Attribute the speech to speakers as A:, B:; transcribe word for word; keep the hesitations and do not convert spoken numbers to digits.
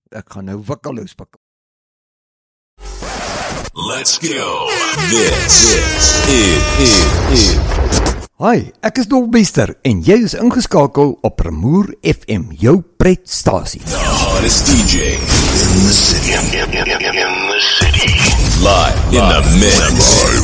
A: Ek gaan nou wikkaloos pikkel.
B: Let's go. This, this is, is, is.
A: Hi, ek is Dolbester en jy is ingeskakel op Remoer F M, jou pretstasie.
B: The hottest D J in the city. In, in, in, in the city. Live in the mix.